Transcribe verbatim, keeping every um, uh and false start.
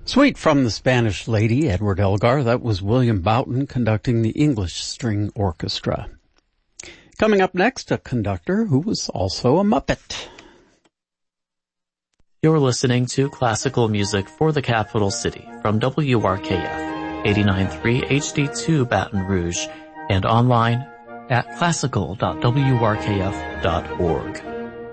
Suite from the Spanish Lady, Edward Elgar. That was William Boughton conducting the English String Orchestra. Coming up next, a conductor who was also a Muppet. You're listening to classical music for the capital city from W R K F, eighty-nine point three H D two Baton Rouge, and online at classical dot w r k f dot org.